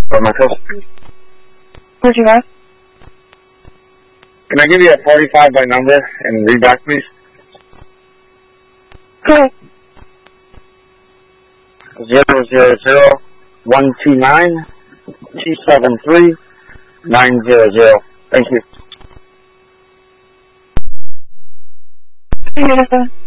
for my customer. What you got? Can I give you a 45 by number and read back, please? Go ahead. 000-273-900. Thank you. Hey, Jennifer.